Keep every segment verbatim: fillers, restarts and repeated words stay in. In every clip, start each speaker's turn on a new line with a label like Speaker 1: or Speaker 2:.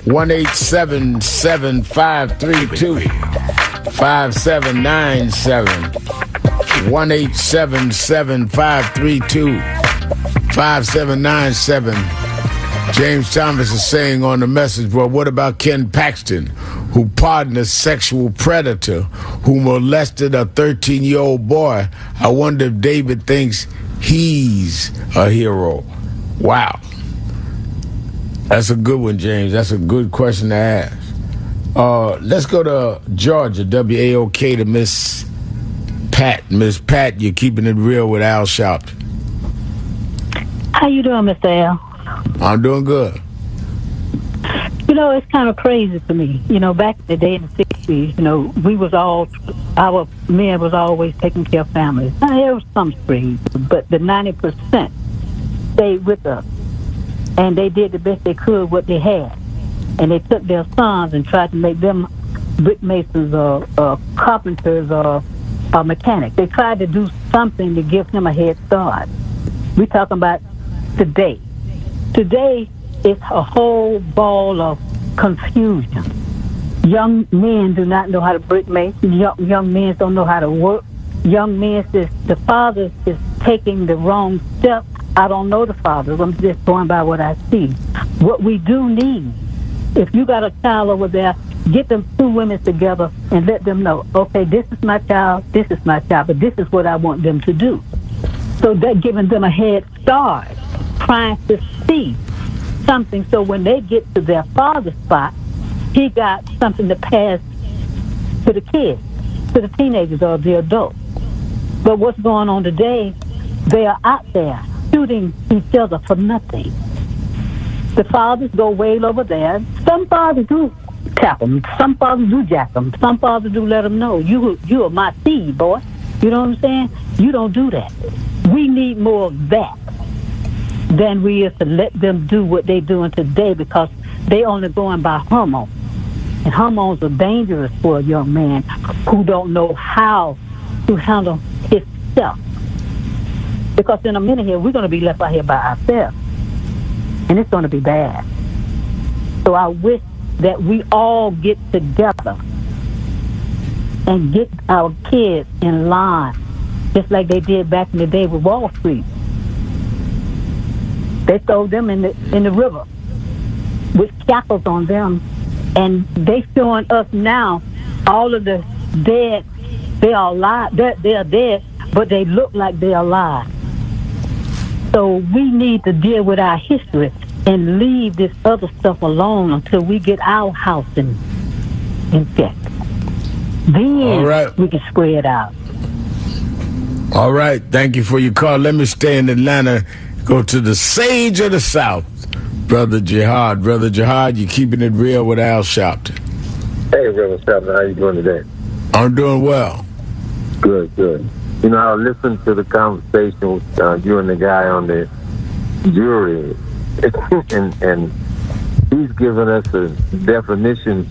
Speaker 1: one eight seven seven, five three two, five seven nine seven. one eight seven seven, five three two, five seven nine seven. James Thomas is saying on the message, well, what about Ken Paxton, who pardoned a sexual predator who molested a thirteen-year-old boy? I wonder if David thinks he's a hero. Wow. That's a good one, James. That's a good question to ask. Uh, let's go to Georgia, W A O K, to Miss Pat. Miss Pat, you're keeping it real with Al Sharpton.
Speaker 2: How you doing, Mister Al?
Speaker 1: I'm doing good.
Speaker 2: You know, it's kind of crazy to me. You know, back in the day in the sixties, you know, we was all, our men was always taking care of families. Now, there was some springs, but the ninety percent stayed with us. And they did the best they could what they had. And they took their sons and tried to make them brick masons or, or carpenters or, or mechanics. They tried to do something to give him a head start. We're talking about today. Today, it's a whole ball of confusion. Young men do not know how to brick mason. Young, young men don't know how to work. Young men, says the father is taking the wrong step. I don't know the fathers. I'm just going by what I see. What we do need, if you got a child over there, get them two women together and let them know, okay, this is my child, this is my child, but this is what I want them to do. So that giving them a head start, trying to see something, so when they get to their father's spot, he got something to pass to the kids, to the teenagers or the adults. But what's going on today, they are out there shooting each other for nothing. The fathers go way over there. Some fathers do tap them. Some fathers do jack them. Some fathers do let them know, you, you are my seed, boy. You know what I'm saying? You don't do that. We need more of that than we is to let them do what they're doing today, because they only going by hormones. And hormones are dangerous for a young man who don't know how to handle himself. Because in a minute here, we're going to be left out here by ourselves. And it's going to be bad. So I wish that we all get together and get our kids in line, just like they did back in the day with Wall Street. They throw them in the in the river with shackles on them, and they showing us now all of the dead. They are alive. They're, they're dead, but they look like they're alive. So we need to deal with our history and leave this other stuff alone until we get our house in in check. Then all right, we can spread out.
Speaker 1: All right. Thank you for your call. Let me stay in Atlanta. Go to the Sage of the South, Brother Jihad. Brother Jihad, you're keeping it real with Al Sharpton.
Speaker 3: Hey, Brother Sharpton, how you doing today?
Speaker 1: I'm doing well.
Speaker 3: Good, good. You know, I listened to the conversation with uh, you and the guy on the jury, and, and he's given us a definition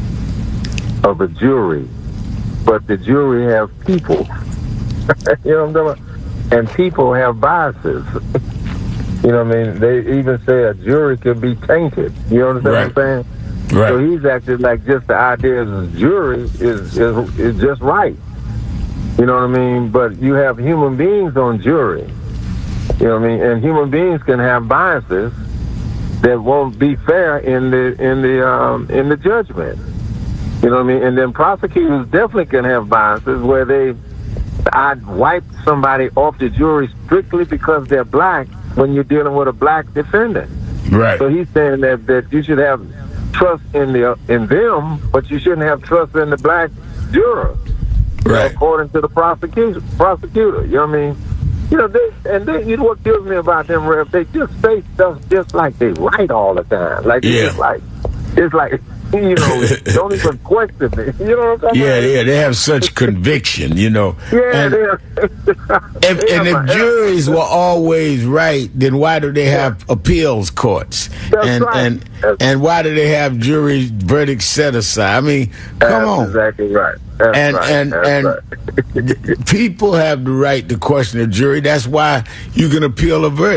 Speaker 3: of a jury, but the jury have people. You know what I'm talking about? And people have biases. You know what I mean? They even say a jury could be tainted. You understand
Speaker 1: right.
Speaker 3: what I'm saying?
Speaker 1: Right.
Speaker 3: So he's acted like just the idea of a jury is, is is just right. You know what I mean? But you have human beings on jury. You know what I mean? And human beings can have biases that won't be fair in the in the um, in the judgment. You know what I mean? And then prosecutors definitely can have biases where they I'd wipe somebody off the jury strictly because they're black when you're dealing with a black defendant.
Speaker 1: Right.
Speaker 3: So he's saying that, that you should have trust in the in them, but you shouldn't have trust in the black juror.
Speaker 1: Right.
Speaker 3: Know, according to the prosecutor, prosecutor. You know what I mean? You know, they, and they, you know what kills me about them, Rev? They just say stuff just like they right all the time. Like
Speaker 1: yeah.
Speaker 3: it's like it's like. You know, don't even question it. You know what I'm talking
Speaker 1: yeah,
Speaker 3: about?
Speaker 1: Yeah, they have such conviction, you know.
Speaker 3: Yeah,
Speaker 1: and if, and if juries were always right, then why do they have yeah. appeals courts?
Speaker 3: That's
Speaker 1: and
Speaker 3: right.
Speaker 1: and
Speaker 3: That's
Speaker 1: and why do they have jury verdicts set aside? I mean, come
Speaker 3: That's
Speaker 1: on.
Speaker 3: Exactly right. That's
Speaker 1: and
Speaker 3: right.
Speaker 1: and
Speaker 3: That's
Speaker 1: and
Speaker 3: right.
Speaker 1: people have the right to question a jury. That's why you can appeal a verdict.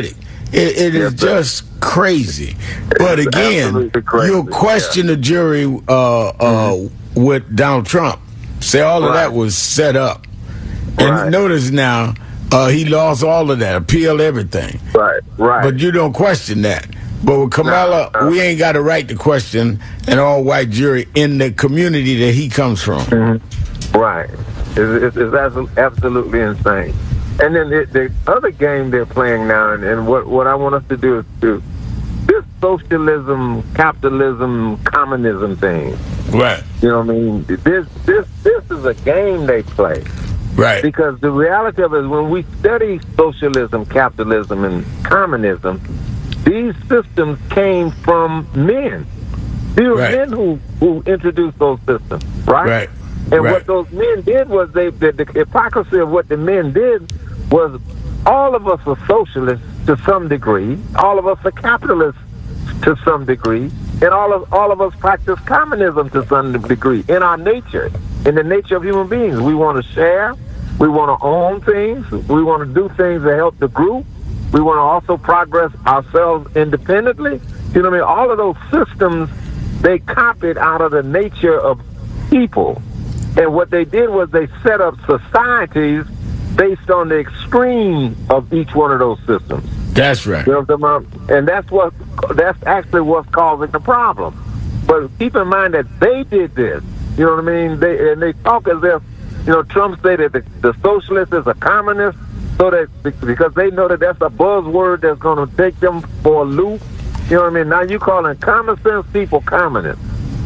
Speaker 1: It, it is
Speaker 3: yes,
Speaker 1: just crazy. But again,
Speaker 3: crazy.
Speaker 1: you'll question yeah. the jury uh, uh, mm-hmm. with Donald Trump. Say all of right. that was set up. And right. notice now, uh, he lost all of that, appeal everything.
Speaker 3: Right, right.
Speaker 1: But you don't question that. But with Kamala, no, no. we ain't got a right to question an all-white jury in the community that he comes from.
Speaker 3: Mm-hmm. Right. It's, it's, it's absolutely insane. And then the, the other game they're playing now, and, and what, what I want us to do is to this socialism, capitalism, communism thing.
Speaker 1: Right.
Speaker 3: You know what I mean? This this this is a game they play.
Speaker 1: Right.
Speaker 3: Because the reality of it is when we study socialism, capitalism, and communism, these systems came from men. These were
Speaker 1: right.
Speaker 3: men who, who introduced those systems, right?
Speaker 1: Right.
Speaker 3: And
Speaker 1: right.
Speaker 3: what those men did was they the, the hypocrisy of what the men did was all of us are socialists to some degree, all of us are capitalists to some degree, and all of all of us practice communism to some degree in our nature, in the nature of human beings. We want to share, we want to own things, we want to do things that help the group, we want to also progress ourselves independently. You know what I mean? All of those systems, they copied out of the nature of people. And what they did was they set up societies based on the extreme of each one of those systems.
Speaker 1: That's right.
Speaker 3: You know what I'm talking about? And that's what that's actually what's causing the problem. But keep in mind that they did this. You know what I mean? They and they talk as if, you know, Trump said that the, the socialist is a communist, so that because they know that that's a buzzword that's going to take them for a loop. You know what I mean? Now you calling common sense people communists.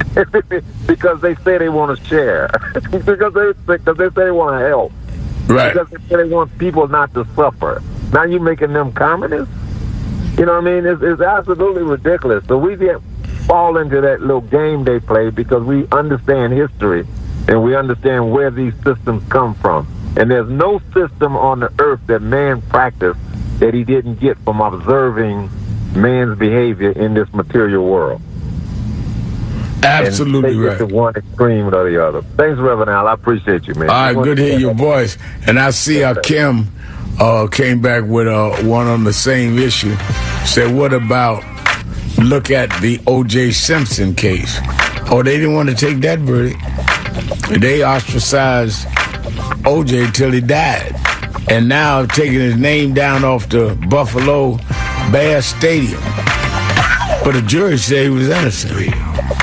Speaker 3: Because they say they want to share. because they because they say they want to help.
Speaker 1: Right.
Speaker 3: Because they say they want people not to suffer. Now you making them communists? You know what I mean? It's, it's absolutely ridiculous. So we get fall into that little game they play because we understand history and we understand where these systems come from. And there's no system on the earth that man practiced that he didn't get from observing man's behavior in this material world.
Speaker 1: Absolutely right.
Speaker 3: To one extreme or the other. Thanks, Reverend Al. I appreciate you, man.
Speaker 1: All right, good to hear your voice. And I see how Kim uh, came back with uh, one on the same issue. Said, what about look at the O J Simpson case? Oh, they didn't want to take that verdict. They ostracized O J till he died. And now taking his name down off the Buffalo Bears Stadium. But the jury said he was innocent.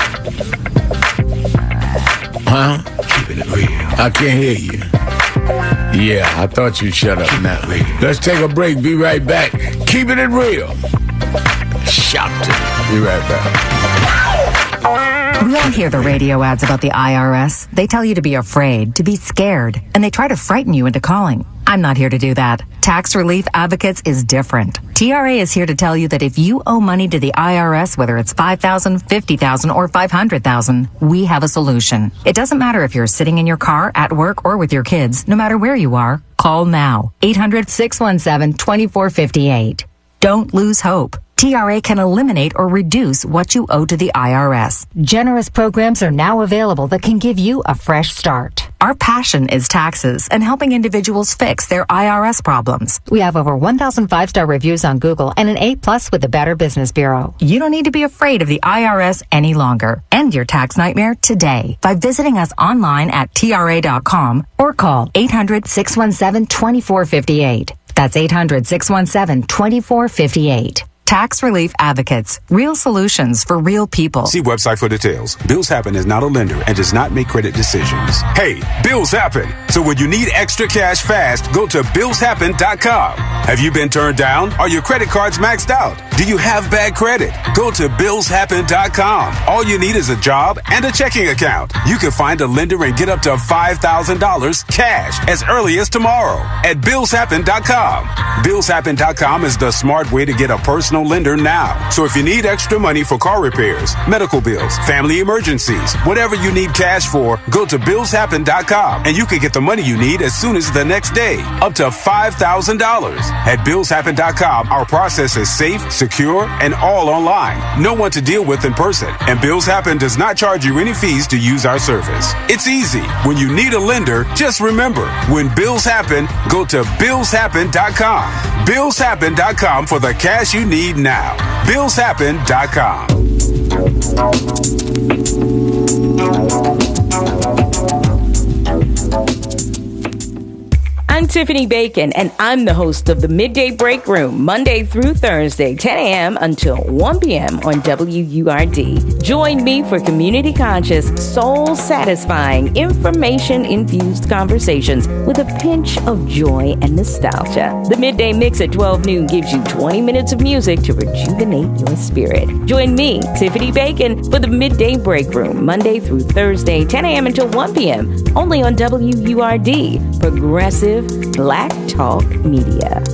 Speaker 1: Huh? Keeping it real. I can't hear you. Yeah, I thought you'd shut up now. Let's take a break. Be right back. Keeping it real. Shopton. Be right back.
Speaker 4: We all hear the radio ads about the I R S. They tell you to be afraid, to be scared, and they try to frighten you into calling. I'm not here to do that. Tax Relief Advocates is different. T R A is here to tell you that if you owe money to the I R S, whether it's five thousand dollars, fifty thousand dollars, or five hundred thousand dollars, we have a solution. It doesn't matter if you're sitting in your car, at work, or with your kids. No matter where you are, call now. eight hundred, six one seven, two four five eight. Don't lose hope. T R A can eliminate or reduce what you owe to the I R S. Generous programs are now available that can give you a fresh start. Our passion is taxes and helping individuals fix their I R S problems. We have over one thousand five-star reviews on Google and an A plus with the Better Business Bureau. You don't need to be afraid of the I R S any longer. End your tax nightmare today by visiting us online at T R A dot com or call eight hundred, six one seven, two four five eight. That's eight hundred, six one seven, two four five eight. Tax Relief Advocates. Real solutions for real people.
Speaker 5: See website for details. Bills Happen is not a lender and does not make credit decisions. Hey, bills happen. So when you need extra cash fast, go to bills happen dot com. Have you been turned down? Are your credit cards maxed out? Do you have bad credit? Go to bills happen dot com. All you need is a job and a checking account. You can find a lender and get up to five thousand dollars cash as early as tomorrow at bills happen dot com. bills happen dot com is the smart way to get a personal professional lender now. So if you need extra money for car repairs, medical bills, family emergencies, whatever you need cash for, go to bills happen dot com and you can get the money you need as soon as the next day, up to five thousand dollars. At bills happen dot com, our process is safe, secure, and all online. No one to deal with in person, and Bills Happen does not charge you any fees to use our service. It's easy. When you need a lender, just remember, when bills happen, go to bills happen dot com. bills happen dot com for the cash you need now. bills happen dot com.
Speaker 6: I'm Tiffany Bacon, and I'm the host of the Midday Break Room, Monday through Thursday, ten a.m. until one p.m. on W U R D. Join me for community-conscious, soul-satisfying, information-infused conversations with a pinch of joy and nostalgia. The Midday Mix at twelve noon gives you twenty minutes of music to rejuvenate your spirit. Join me, Tiffany Bacon, for the Midday Break Room, Monday through Thursday, ten a.m. until one p.m., only on W U R D, Progressive Black Talk Media.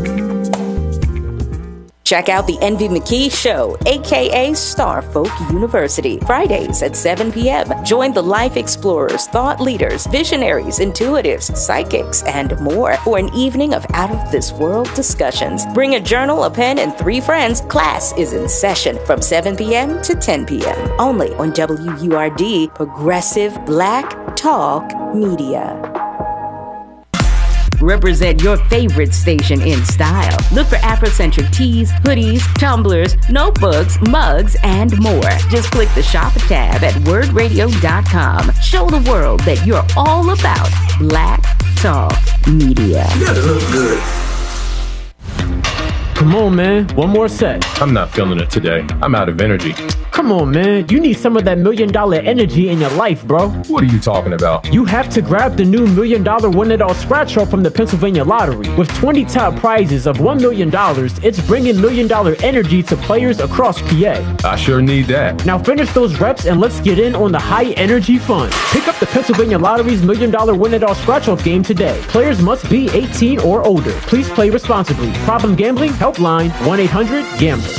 Speaker 6: Check out the Envy McKee Show, a k a. Star Folk University, Fridays at seven p.m. Join the life explorers, thought leaders, visionaries, intuitives, psychics, and more for an evening of out-of-this-world discussions. Bring a journal, a pen, and three friends. Class is in session from seven p.m. to ten p.m. Only on W U R D, Progressive Black Talk Media. Represent your favorite station in style. Look for Afrocentric tees, hoodies, tumblers, notebooks, mugs, and more. Just click the shop tab at word radio dot com. Show the world that you're all about Black Talk Media.
Speaker 7: You gotta look good.
Speaker 8: Come on, man. One more set.
Speaker 7: I'm not feeling it today. I'm out of energy.
Speaker 8: Come on, man. You need some of that million dollar energy in your life, bro.
Speaker 7: What are you talking about?
Speaker 8: You have to grab the new million dollar win it all scratch off from the Pennsylvania Lottery. With twenty top prizes of one million dollars, it's bringing million dollar energy to players across P A.
Speaker 7: I sure need that.
Speaker 8: Now finish those reps and let's get in on the high energy fun. Pick up the Pennsylvania Lottery's million dollar win it all scratch off game today. Players must be eighteen or older. Please play responsibly. Problem gambling? Helpline one eight hundred gambler.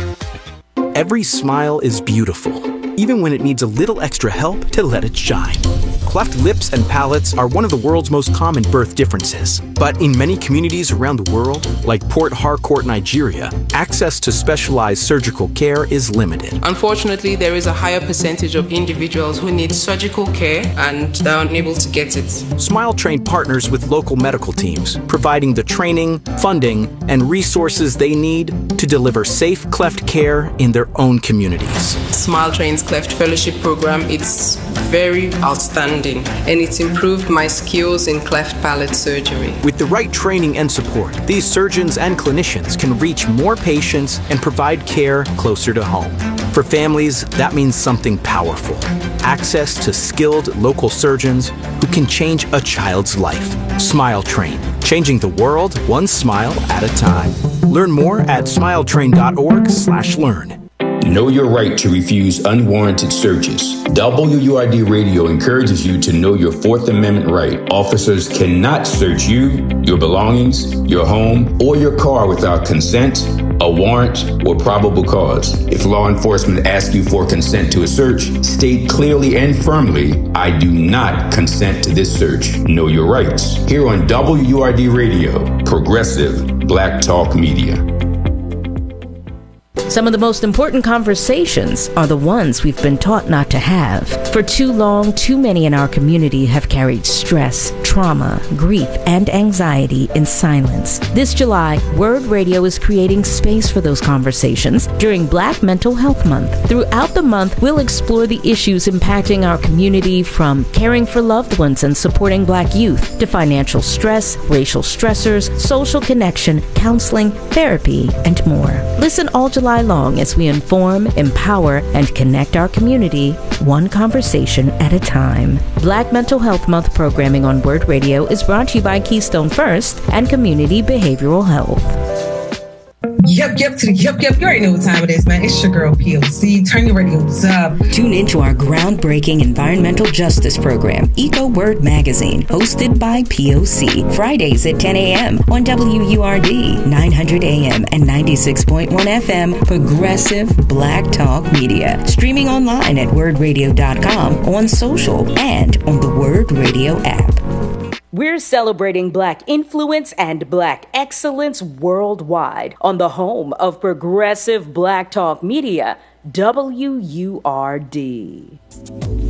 Speaker 9: Every smile is beautiful, even when it needs a little extra help to let it shine. Cleft lips and palates are one of the world's most common birth differences. But in many communities around the world, like Port Harcourt, Nigeria, access to specialized surgical care is limited.
Speaker 10: Unfortunately, there is a higher percentage of individuals who need surgical care and they're unable to get it.
Speaker 9: Smile Train partners with local medical teams, providing the training, funding, and resources they need to deliver safe cleft care in their own communities.
Speaker 10: Smile Train's Cleft Fellowship Program, it's very outstanding, and it's improved my skills in cleft palate surgery.
Speaker 9: With the right training and support, these surgeons and clinicians can reach more patients and provide care closer to home. For families, that means something powerful. Access to skilled local surgeons who can change a child's life. Smile Train, changing the world one smile at a time. Learn more at smile train dot org slash learn.
Speaker 11: Know your right to refuse unwarranted searches. W U R D Radio encourages you to know your Fourth Amendment right. Officers cannot search you, your belongings, your home, or your car without consent, a warrant, or probable cause. If law enforcement asks you for consent to a search, state clearly and firmly, I do not consent to this search. Know your rights. Here on W U R D Radio, Progressive Black Talk Media.
Speaker 6: Some of the most important conversations are the ones we've been taught not to have. For too long, too many in our community have carried stress, trauma, grief, and anxiety in silence. This July, Word Radio is creating space for those conversations during Black Mental Health Month. Throughout the month, we'll explore the issues impacting our community, from caring for loved ones and supporting Black youth to financial stress, racial stressors, social connection, counseling, therapy, and more. Listen all July long as we inform, empower, and connect our community one conversation at a time. Black Mental Health Month programming on Word Radio is brought to you by Keystone First and Community Behavioral Health.
Speaker 12: Yep, yep, to the yep, yep. You already know what time it is, man. It's your girl P O C. Turn your radios up.
Speaker 6: Tune into our groundbreaking environmental justice program, Eco Word Magazine, hosted by P O C. Fridays at ten a.m. on W U R D, nine hundred A M and ninety-six point one F M, Progressive Black Talk Media. Streaming online at word radio dot com, on social, and on the Word Radio app.
Speaker 13: We're celebrating Black influence and Black excellence worldwide on the home of Progressive Black Talk Media, W U R D.